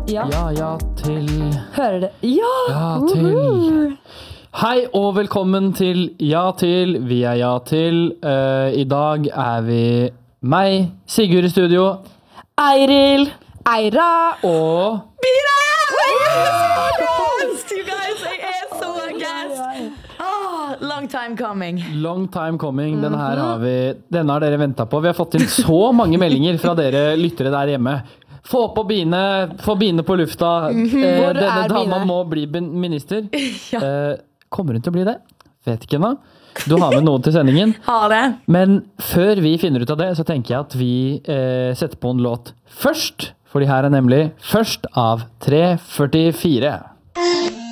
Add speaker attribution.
Speaker 1: Ja.
Speaker 2: Ja til.
Speaker 1: Hører det? Ja!
Speaker 2: Ja til. Hei og velkommen til Ja til. Vi er Ja til. I dag er vi meg, Sigurd i studio.
Speaker 1: Eiril. Eira.
Speaker 2: Og
Speaker 1: Bira! You guys, jeg er så gassed. Long time coming.
Speaker 2: Long time coming. Denne har dere ventet på. Vi har fått inn så mange meldinger fra dere lyttere der hjemme. Få biene på lufta. Denne dama må bli minister. Kommer hun til å bli det? Vet ikke nå. Du har med noe til sendingen.
Speaker 1: Har det.
Speaker 2: Men før vi finner ut av det, så tenker jeg at vi setter på en låt først. Fordi her er nemlig Først av 344.